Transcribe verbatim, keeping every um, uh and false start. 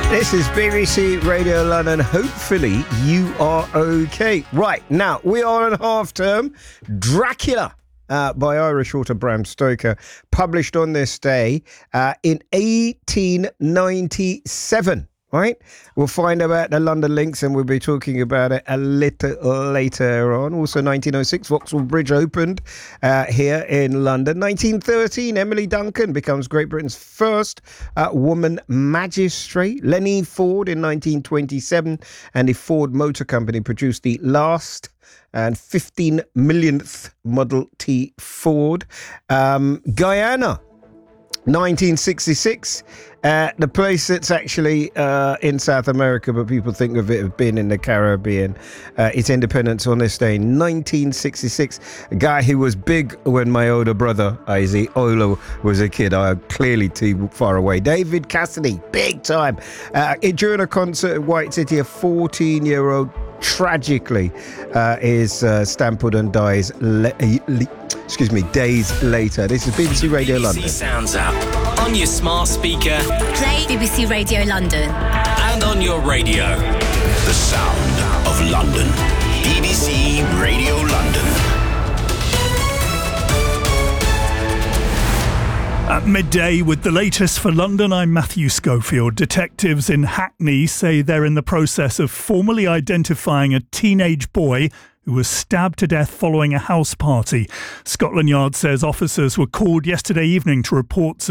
This is B B C Radio London. Hopefully you are okay. Right, now we are on half term. Dracula uh, by Irish author Bram Stoker, published on this day uh, in eighteen ninety-seven. Right, we'll find about the London links and we'll be talking about it a little later on. Also, nineteen oh six, Vauxhall Bridge opened uh, here in London. nineteen thirteen, Emily Duncan becomes Great Britain's first uh, woman magistrate. Lenny Ford in nineteen twenty-seven, and the Ford Motor Company produced the last and fifteen millionth Model T Ford. Um, Guyana, nineteen sixty-six, uh, the place that's actually uh, in South America, but people think of it as being in the Caribbean. Uh, its independence on this day, nineteen sixty-six. A guy who was big when my older brother, Isaac Olo, was a kid. I'm clearly too far away. David Cassidy, big time. Uh, during a concert in White City, a fourteen-year-old tragically uh, is uh, stampled and dies le- le- excuse me days later. This is B B C Radio London. B B C Sounds app on your smart speaker. Play B B C Radio London and on your radio. The sound of London. B B C Radio London. At midday with the latest for London, I'm Matthew Schofield. Detectives in Hackney say they're in the process of formally identifying a teenage boy who was stabbed to death following a house party. Scotland Yard says officers were called yesterday evening to reports of